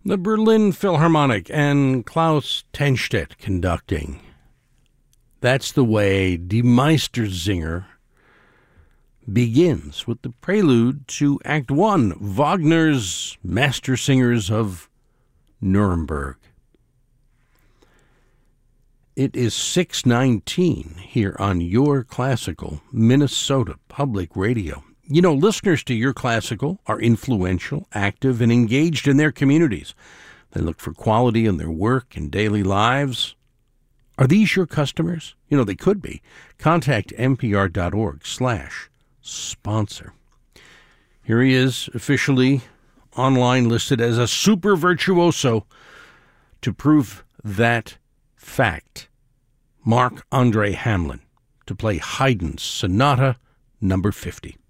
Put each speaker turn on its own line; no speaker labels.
The Berlin Philharmonic and Klaus Tenstedt conducting. That's the way Die Meistersinger begins with the prelude to Act 1, Wagner's Master Singers of Nuremberg. It is 6:19 here on Your Classical, Minnesota Public Radio. You know, listeners to Your Classical are influential, active, and engaged in their communities. They look for quality in their work and daily lives. Are these your customers? You know, they could be. Contact npr.org/sponsor. Here he is, officially online listed as a super virtuoso. To prove that fact, Marc-Andre Hamelin to play Haydn's Sonata Number 50.